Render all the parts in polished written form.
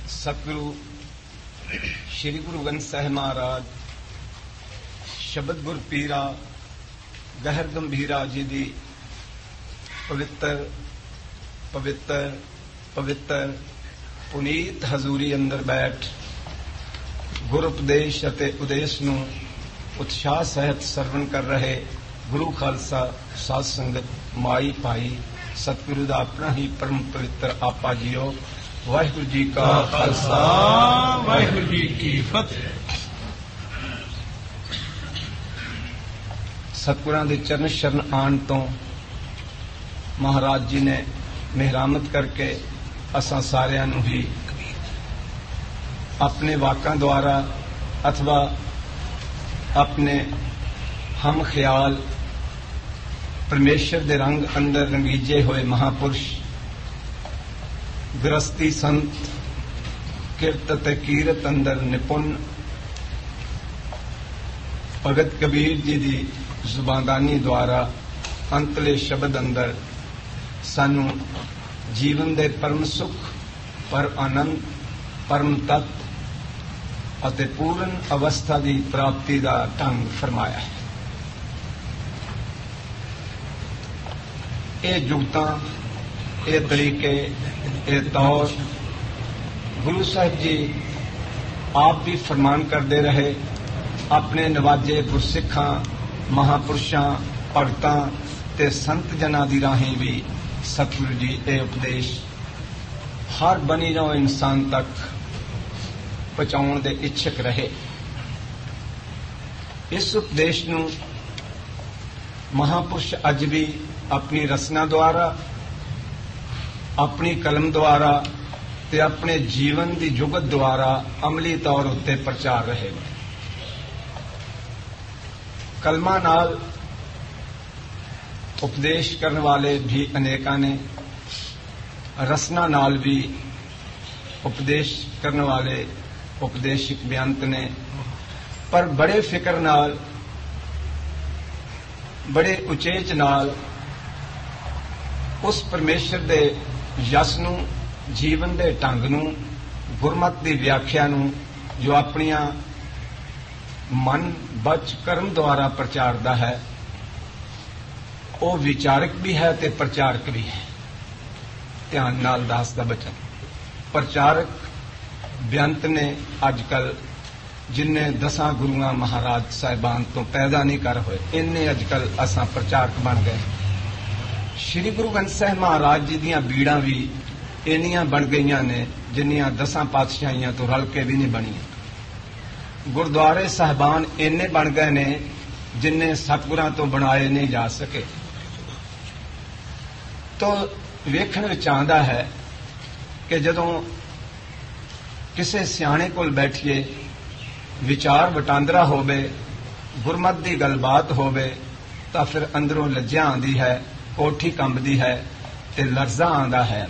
सतगुरु श्री गुरु ग्रंथ साहिब महाराज शब्द गुर पीरा गहर गंभीरा जी की पवित्र पवित्र पवित्र पुनीत हजूरी अंदर बैठ गुर उपदेश अते उदेश नूं उत्साह सहित सरवण कर रहे गुरु खालसा साध संगत माई भाई सतगुरु का अपना ही परम पवित्र आपा जीओ। वाहिगुरु जी का खालसा वाहिगुरु जी की फतेह। सतगुरां दे चरण शरण आण तो महाराज जी ने मेहरामत करके असां सारियां नूं ही अपने वाकां द्वारा अथवा अपने हम ख्याल परमेश्वर दे रंग अंदर रंगीजे हुए महापुरुष गृहस्थी संत किरत ते कीरत अंदर निपुण भगत कबीर जी की जुबानदानी द्वारा अंतले शब्द अंदर सानू जीवन दे परम सुख पर आनंद परम तत्व अते पूर्ण अवस्था की प्राप्ति का ढंग फरमाया है। ये जुगतां ये तरीके ये तौर गुरु साहिब जी आप भी फरमान करते रहे अपने नवाजे गुरसिखां महापुरुषां भगतां ते संत जनां दी राहीं भी सतगुरु जी ये उपदेश हर बनी नौ इंसान तक पहुंचाउण दे इच्छुक रहे। इस उपदेश नूं महापुरुष अज भी अपनी रचना द्वारा अपनी कलम द्वारा ते अपने जीवन की जुगत द्वारा अमली तौर उत्ते प्रचार रहे। कलमा नाल उपदेश करने वाले भी अनेका ने, रचना नाल भी उपदेश करने वाले उपदेशक बेअंत ने, पर बड़े फिक्र नाल बड़े उचेच नाल उस परमेश्वर दे यस नूं जीवन दे ढंग नूं गुरमत की व्याख्या नूं जो अपनियां मन बच कर्म द्वारा प्रचारदा है वो विचारक भी है ते प्रचारक भी है। ध्यान नाल दास दा बचन प्रचारक बेअंत ने अजकल जिन्ने 10 गुरुआं महाराज साहिबान तो पैदा नहीं कर होए इन्ने अजकल असां प्रचारक बन गए। श्री गुरु ग्रंथ साहिब महाराज जी दियां बीड़ां भी इन्नियां बन गईयां ने जिन्नियां 10 पातशाहियां तो रल के भी नहीं बनियां। गुरुद्वारे साहिबान इन्ने बन गए ने जिन्ने सतगुरां तो बनाए नहीं जा सके। तो वेखण विच आंदा है कि जदों किसी सियाणे कोल बैठिए विचार वटांदरा होवे गुरमत की गलबात होवे तां फिर अंदरों लज्जा आंदी है कोठी कंबदी है ते लर्जा आंदा है।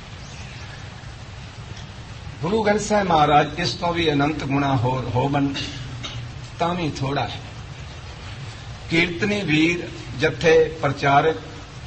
गुरु ग्रंथ साहिब महाराज इस तो भी अनंत गुणा होवन तां भी थोड़ा है। कीर्तनी वीर जथे प्रचारक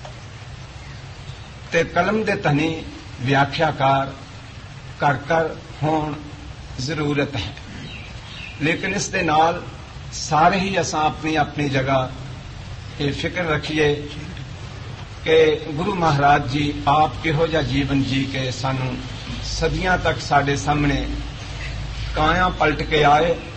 ते कलम दे धनी व्याख्याकार कर कर होण जरूरत है। लेकिन इस दे नाल सारे ही असां अपनी अपनी जगह ये फिक्र रखिए कि गुरु महाराज जी आप किहो जिहा जीवन जी के सानू सदियां तक साडे सामने काया पलट के आए